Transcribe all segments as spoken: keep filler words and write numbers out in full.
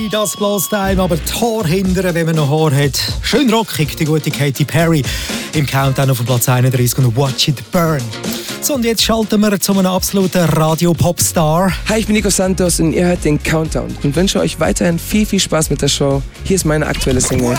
Perry, das bläst einem aber die Haare hindern, wenn man noch Haar hat. Schön rockig, die gute Katy Perry im Countdown auf dem Platz einunddreißig und Watch It Burn. So, und jetzt schalten wir zu einem absoluten Radio-Popstar. Hi, ich bin Nico Santos und ihr hört den Countdown und wünsche euch weiterhin viel, viel Spaß mit der Show. Hier ist meine aktuelle Single.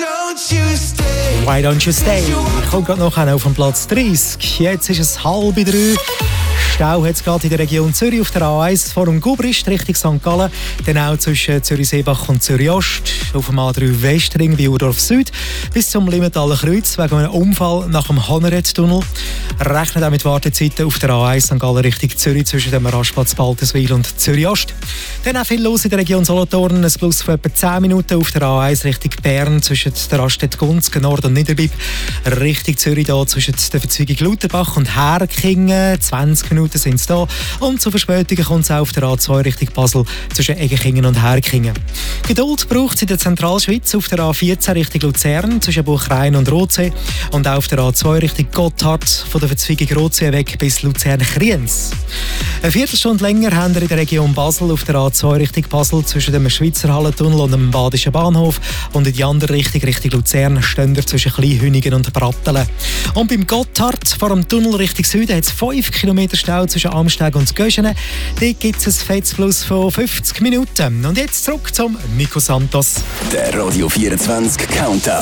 Why Don't You Stay? Ich komme gerade noch auf den Platz dreißig. Jetzt ist es halb drei. Stau hat es gerade in der Region Zürich auf der A eins vor dem Gubrist Richtung Sankt Gallen, dann auch zwischen Zürich-Seebach und Zürich-Ost, auf dem A drei Westring Biurdorf Süd bis zum Limmentaler Kreuz wegen einem Unfall nach dem Honnered-Tunnel. Rechnet auch mit Wartezeiten auf der A eins Sankt Gallen Richtung Zürich zwischen dem Rastplatz Baltenswil und Zürich-Ost. Dann auch viel los in der Region Solothurn, ein Plus von etwa zehn Minuten auf der A eins Richtung Bern zwischen der Raststätte Gunzgen, Nord- und Niederbipp, Richtung Zürich da zwischen der Verzweigung Lauterbach und Herkingen, zwanzig Minuten sind es da. Und zu Verspätungen kommt es auch auf der A zwei Richtung Basel zwischen Eggekingen und Herkingen. Geduld braucht es in der Zentralschweiz auf der A vierzehn Richtung Luzern zwischen Buchrein und Rotsee und auch auf der A zwei Richtung Gotthard von der Verzweigung Rotsee weg bis Luzern-Kriens. Eine Viertelstunde länger haben wir in der Region Basel auf der A zwei Richtung Basel zwischen dem Schweizer Hallentunnel und dem Badischen Bahnhof und in die andere Richtung Richtung Luzern stehen wir zwischen Kleinhünigen und Brattelen. Und beim Gotthard vor dem Tunnel Richtung Süden hat es fünf Kilometer Stau zwischen Amsteg und Göschenen. Dort gibt es ein fettes Plus von fünfzig Minuten. Und jetzt zurück zum Nico Santos. Der Radio vierundzwanzig Countdown.